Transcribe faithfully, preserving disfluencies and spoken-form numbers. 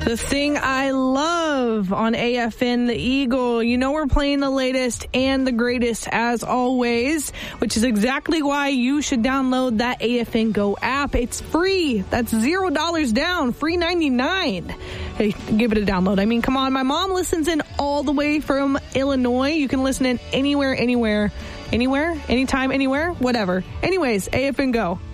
The thing I love on A F N The Eagle. You know we're playing the latest and the greatest as always, which is exactly why you should download that A F N Go app. It's free. That's zero dollars down, free ninety-nine. Hey, give it a download. I mean, come on. My mom listens in all the way from Illinois. You can listen in anywhere, anywhere, anywhere, anytime, anywhere, whatever. Anyways, A F N Go.